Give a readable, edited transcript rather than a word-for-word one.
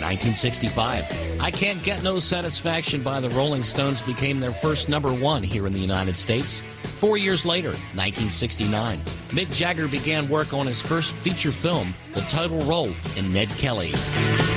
1965, I Can't Get No Satisfaction by the Rolling Stones became their first #1 here in the United States. 4 years later, 1969, Mick Jagger began work on his first feature film, the title role in Ned Kelly.